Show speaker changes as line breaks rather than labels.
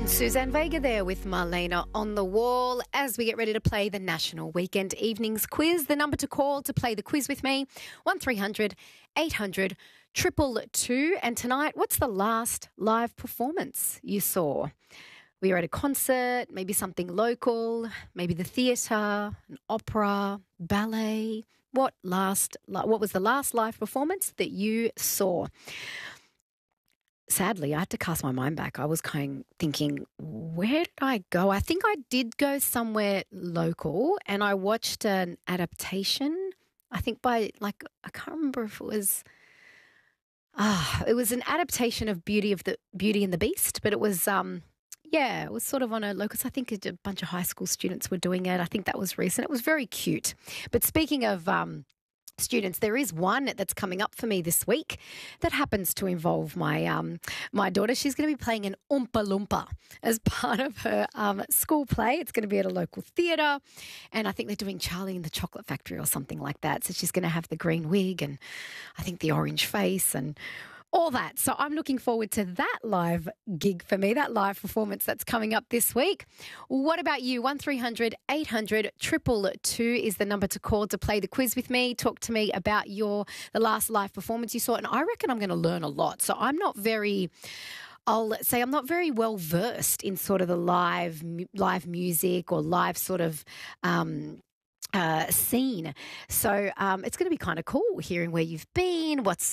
Suzanne Vega there with Marlena on the wall as we get ready to play the National Weekend Evenings Quiz. The number to call to play the quiz with me, 1300 800 222. And tonight, what's the last live performance you saw? We were at a concert, maybe something local, maybe the theatre, an opera, ballet. What was the last live performance that you saw? Sadly, I had to cast my mind back. I was thinking, where did I go? I think I did go somewhere local and I watched an adaptation, I think I can't remember if it was an adaptation of Beauty and the Beast, but it was, it was sort of on a locus. I think a bunch of high school students were doing it. I think that was recent. It was very cute. But speaking of students, there is one that's coming up for me this week that happens to involve my daughter. She's going to be playing an Oompa Loompa as part of her school play. It's going to be at a local theatre, and I think they're doing Charlie and the Chocolate Factory or something like that. So she's going to have the green wig and I think the orange face and all that. So I'm looking forward to that live gig for me, that live performance that's coming up this week. What about you? 1300 800 222 is the number to call to play the quiz with me. Talk to me about the last live performance you saw, and I reckon I'm going to learn a lot. So I'll say I'm not very well versed in sort of the live music or live sort of scene. So it's going to be kind of cool hearing where you've been, what's